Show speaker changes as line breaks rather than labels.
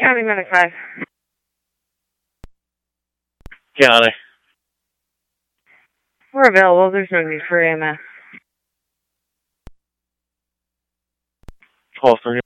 County Medic 5.
County.
We're available. There's no need for EMS.
Call 3